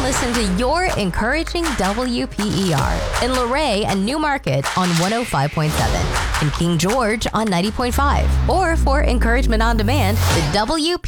listen to your encouraging WPER in Luray and Newmarket on 105.7, in King George on 90.5, or for encouragement on demand, the WPER